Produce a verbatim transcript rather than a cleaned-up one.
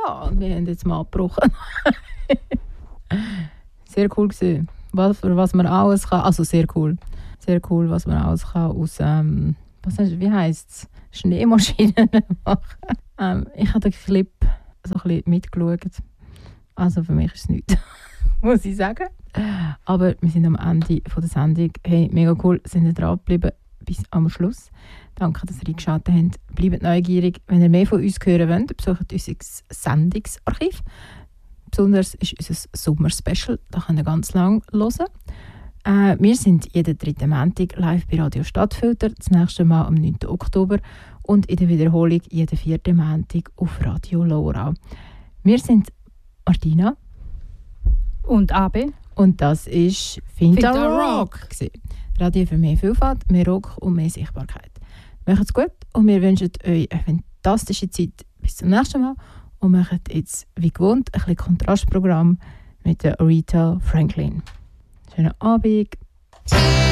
ja, wir haben jetzt mal abgebrochen. Sehr cool gewesen. Was, was man alles kann, also sehr cool. Sehr cool, was man alles kann aus, ähm, was heißt, wie heisst es? Schneemaschinen machen. Ähm, ich habe den Clip so ein bisschen mitgeschaut. Also für mich ist es nichts, muss ich sagen. Aber wir sind am Ende von der Sendung. Hey, mega cool, sind ihr dran geblieben bis am Schluss. Danke, dass ihr eingeschaltet habt. Bleibt neugierig. Wenn ihr mehr von uns hören wollt, besucht unser Sendungsarchiv. Besonders ist unser Sommer-Special. Da könnt ihr ganz lang hören. Äh, wir sind jeden dritten Montag live bei Radio Stadtfilter. Das nächste Mal am neunten Oktober. Und in der Wiederholung jeden vierten Montag auf Radio Lora. Wir sind Martina. Und Abe. Und das ist Finta Rock. Rock. Radio für mehr Vielfalt, mehr Rock und mehr Sichtbarkeit. Macht's gut und wir wünschen euch eine fantastische Zeit. Bis zum nächsten Mal und machen jetzt wie gewohnt ein bisschen Kontrastprogramm mit der Aretha Franklin. Schönen Abend.